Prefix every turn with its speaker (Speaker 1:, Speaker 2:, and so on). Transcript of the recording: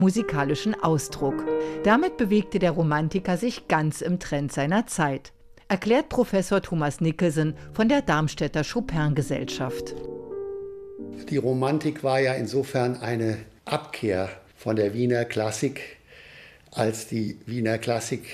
Speaker 1: musikalischen Ausdruck. Damit bewegte der Romantiker sich ganz im Trend seiner Zeit, erklärt Professor Thomas Nicholson von der Darmstädter Chopin-Gesellschaft.
Speaker 2: Die Romantik war ja insofern eine Abkehr von der Wiener Klassik, als die Wiener Klassik